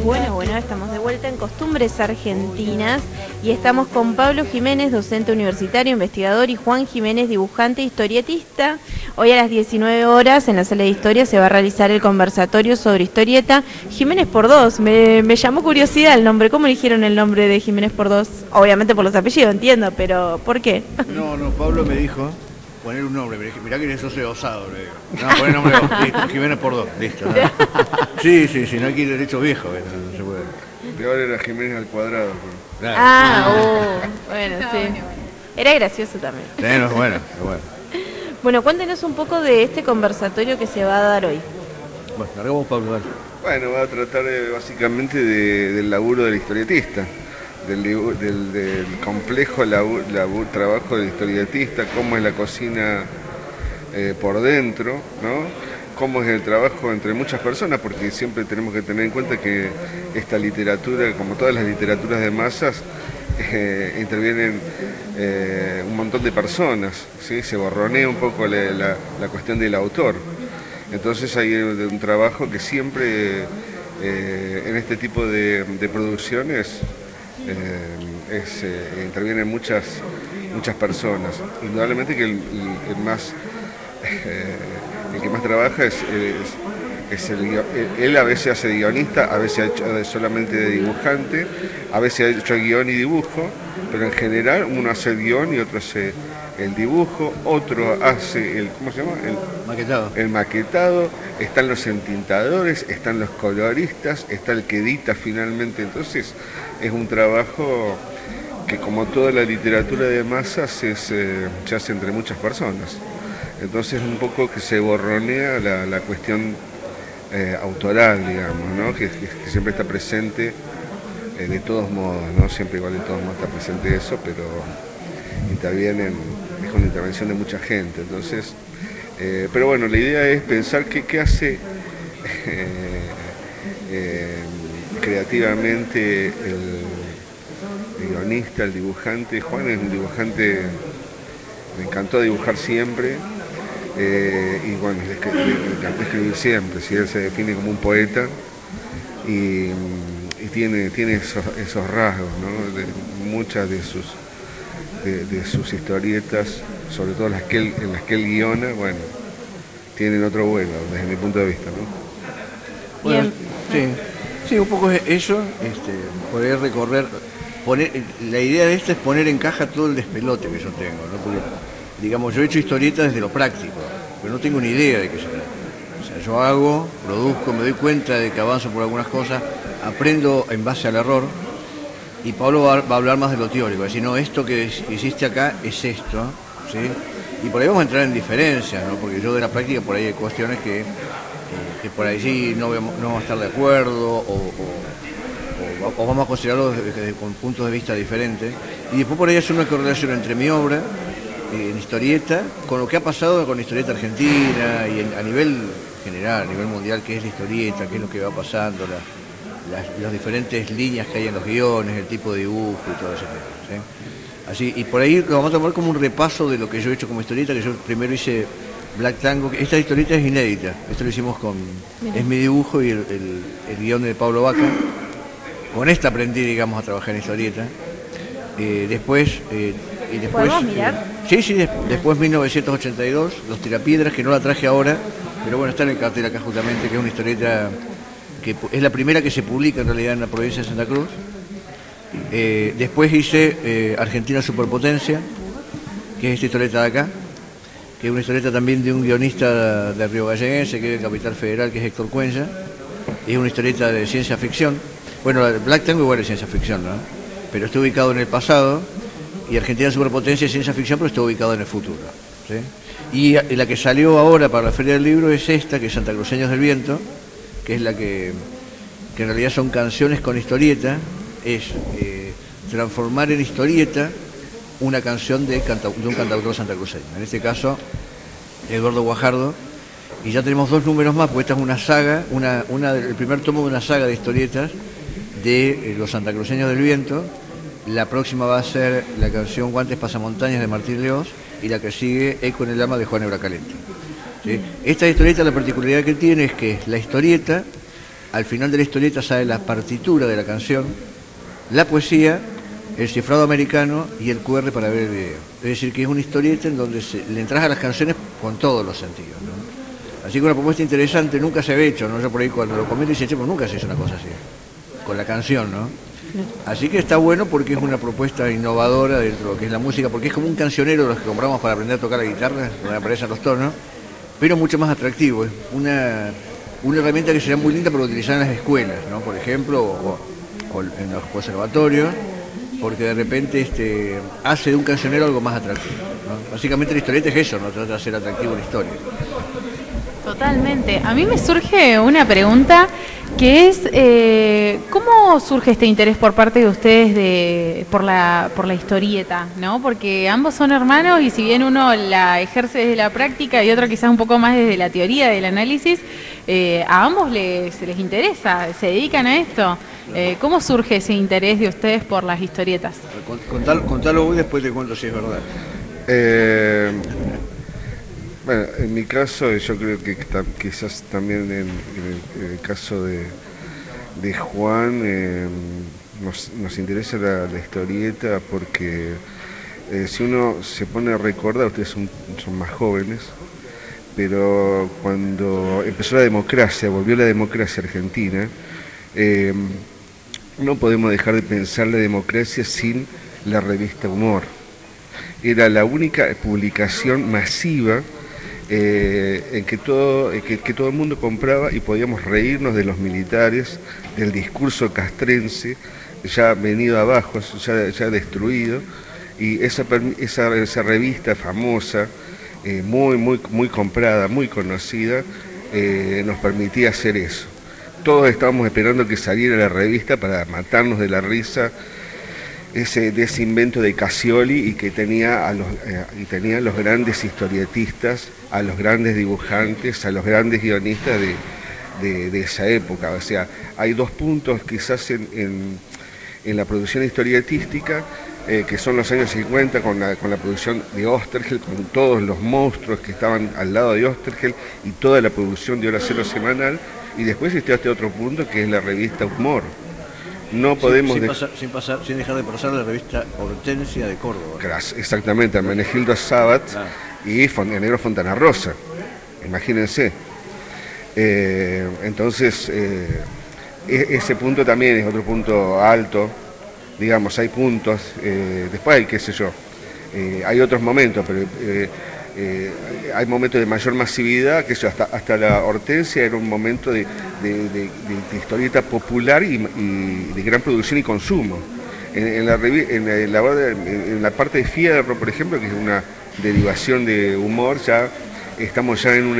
Bueno, estamos de vuelta en Costumbres Argentinas y estamos con Pablo Jiménez, docente universitario, investigador, y Juan Jiménez, dibujante e historietista. Hoy a las 19 horas en la sala de historia se va a realizar el conversatorio sobre historieta Jiménez por dos. Me llamó curiosidad el nombre. ¿Cómo eligieron el nombre de Jiménez por dos? Obviamente por los apellidos, entiendo, pero ¿por qué? No, Pablo me dijo poner un nombre, mirá que yo soy osado, le digo. No, poner nombre, listo, Jiménez por dos, listo. ¿No? Sí, no hay que ir derecho viejo, no se puede. Peor era Jiménez al cuadrado. Pero... bueno, sí. Era gracioso también. Bueno. Bueno, cuéntenos un poco de este conversatorio que se va a dar hoy. Bueno, largamos Pablo, dale. Bueno, va a tratar básicamente del laburo del historietista. Del complejo trabajo del historietista, cómo es la cocina por dentro, ¿no? Cómo es el trabajo entre muchas personas, porque siempre tenemos que tener en cuenta que esta literatura, como todas las literaturas de masas, intervienen un montón de personas, ¿sí? Se borronea un poco la cuestión del autor. Entonces hay un trabajo que siempre en este tipo de producciones intervienen muchas personas. Indudablemente que el que más trabaja es él a veces hace de guionista, a veces ha hecho solamente de dibujante, a veces ha hecho guión y dibujo, pero en general uno hace el guión y otro hace el dibujo, otro hace ¿cómo se llama? El maquetado, están los entintadores, están los coloristas, está el que edita finalmente. Entonces es un trabajo que, como toda la literatura de masas, se hace entre muchas personas. Entonces un poco que se borronea la cuestión autoral, digamos, ¿no? Que siempre está presente de todos modos, ¿no? Siempre igual de todos modos está presente eso, pero es una intervención de mucha gente. Entonces, pero bueno, la idea es pensar qué hace creativamente el guionista, el dibujante. Juan es un dibujante, me encantó dibujar siempre. Y bueno, le encanta escribir siempre, si él se define como un poeta y tiene esos rasgos, ¿no? De muchas de sus historietas, sobre todo en las que él guiona, bueno, tienen otro vuelo desde mi punto de vista, ¿no? Bueno, sí, un poco es eso, poder recorrer, la idea de esto es poner en caja todo el despelote que yo tengo, ¿no? Porque, digamos, yo he hecho historietas desde lo práctico, pero no tengo ni idea de qué se trata. O sea, yo hago, produzco, me doy cuenta de que avanzo por algunas cosas, aprendo en base al error, y Pablo va a hablar más de lo teórico, va a decir, no, esto que hiciste acá es esto, ¿sí? Y por ahí vamos a entrar en diferencias, ¿no? Porque yo de la práctica por ahí hay cuestiones que por ahí sí no vamos a estar de acuerdo, o vamos a considerarlo con puntos de vista diferentes, y después por ahí hacer una correlación entre mi obra en historieta con lo que ha pasado con la historieta argentina y a nivel general, a nivel mundial, qué es la historieta, qué es lo que va pasando, las diferentes líneas que hay en los guiones, el tipo de dibujo y todo ese tema, ¿sí? Así, y por ahí lo vamos a tomar como un repaso de lo que yo he hecho como historieta, que yo primero hice Black Tango. Esta historieta es inédita, esto lo hicimos es mi dibujo y el guión de Pablo Vaca. Con esta aprendí, digamos, a trabajar en historieta. Después ¿podemos mirar? Después 1982, Los Tirapiedras, que no la traje ahora, pero bueno, está en el cartel acá justamente, que es una historieta que es la primera que se publica en realidad en la provincia de Santa Cruz. Después hice Argentina Superpotencia, que es esta historieta de acá, que es una historieta también de un guionista de Río Galleguense, que es de Capital Federal, que es Héctor Cuenya, y es una historieta de ciencia ficción. Bueno, Black Tango igual es ciencia ficción, ¿no? Pero está ubicado en el pasado, y Argentina Superpotencia es ciencia ficción, pero está ubicado en el futuro, ¿sí? Y la que salió ahora para la Feria del Libro es esta, que es Santacruceños del Viento, que es la que en realidad son canciones con historieta, es transformar en historieta una canción de un cantautor santacruceño, en este caso Eduardo Guajardo, y ya tenemos 2 números más, porque esta es una saga, el primer tomo de una saga de historietas de los Santacruceños del Viento. La próxima va a ser la canción Guantes Pasamontañas de Martín Leós, y la que sigue Eco en el Ama de Juan Ebracalente, ¿sí? Esta historieta, la particularidad que tiene es que la historieta al final de la historieta sale la partitura de la canción, la poesía, el cifrado americano y el QR para ver el video. Es decir, que es una historieta en donde le entras a las canciones con todos los sentidos, ¿no? Así que una propuesta interesante, nunca se había hecho, ¿no? Yo por ahí cuando lo comento dice, pues nunca se hizo una cosa así, con la canción, ¿no? Así que está bueno porque es una propuesta innovadora dentro de lo que es la música, porque es como un cancionero de los que compramos para aprender a tocar la guitarra, donde aparecen los tonos, pero mucho más atractivo. Es una herramienta que sería muy linda para utilizar en las escuelas, ¿no? Por ejemplo, o en los conservatorios, porque de repente hace de un cancionero algo más atractivo, ¿no? Básicamente la historieta es eso, no trata de hacer atractivo la historia. Totalmente. A mí me surge una pregunta que es, ¿cómo surge este interés por parte de ustedes por la historieta, ¿no? Porque ambos son hermanos y si bien uno la ejerce desde la práctica y otro quizás un poco más desde la teoría del análisis, a ambos les interesa, se dedican a esto. ¿Cómo surge ese interés de ustedes por las historietas? Contalo vos y después te cuento si es verdad. Bueno, en mi caso, yo creo que quizás también en el caso de Juan, nos interesa la historieta porque si uno se pone a recordar, ustedes son más jóvenes, pero cuando empezó la democracia, volvió la democracia argentina, no podemos dejar de pensar la democracia sin la revista Humor. Era la única publicación masiva en que todo el mundo compraba y podíamos reírnos de los militares, del discurso castrense, ya venido abajo, ya destruido, y esa revista famosa, muy comprada, muy conocida, nos permitía hacer eso. Todos estábamos esperando que saliera la revista para matarnos de la risa de ese invento de Casioli y que tenía a los grandes historietistas, a los grandes dibujantes, a los grandes guionistas de esa época. O sea, hay dos puntos quizás en la producción historietística, que son los años 50 con la producción de Oesterheld, con todos los monstruos que estaban al lado de Oesterheld y toda la producción de Hora Cero semanal, y después está este otro punto que es la revista Humor. No podemos sin dejar de pasar la revista Hortensia de Córdoba. Exactamente, Hermenegildo Sabat y el negro Fontana Rosa, imagínense. Entonces, ese punto también es otro punto alto, digamos, hay puntos, después hay, qué sé yo, hay otros momentos, pero hay momentos de mayor masividad, que eso, hasta la Hortensia era un momento de historieta popular y de gran producción y consumo. En la parte de Fierro, por ejemplo, que es una derivación de Humor, ya estamos en un